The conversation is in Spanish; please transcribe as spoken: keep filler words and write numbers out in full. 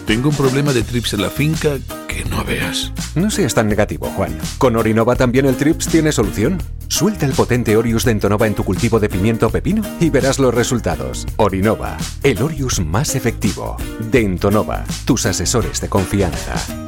Tengo un problema de trips en la finca que no veas. No seas tan negativo, Juan. Con Orinova también el trips tiene solución. Suelta el potente Orius de Entonova en tu cultivo de pimiento o pepino y verás los resultados. Orinova, el Orius más efectivo. De Entonova, tus asesores de confianza.